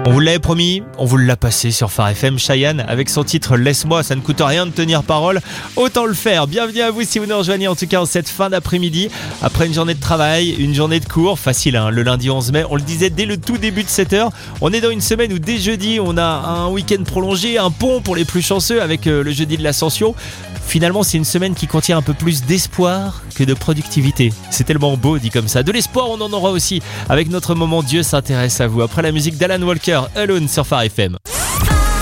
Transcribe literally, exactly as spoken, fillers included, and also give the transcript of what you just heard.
On vous l'avait promis, on vous l'a passé sur Phare F M. Cheyenne avec son titre Laisse-moi, ça ne coûte rien de tenir parole, autant le faire. Bienvenue à vous si vous nous rejoignez en tout cas en cette fin d'après-midi. Après une journée de travail, une journée de cours, facile hein, le lundi onze mai, on le disait dès le tout début de sept heures. On est dans une semaine où dès jeudi on a un week-end prolongé, un pont pour les plus chanceux avec euh, le jeudi de l'Ascension. Finalement, c'est une semaine qui contient un peu plus d'espoir que de productivité. C'est tellement beau dit comme ça. De l'espoir, on en aura aussi avec notre moment Dieu s'intéresse à vous. Après la musique d'Alan Walker, Alone sur Phare F M.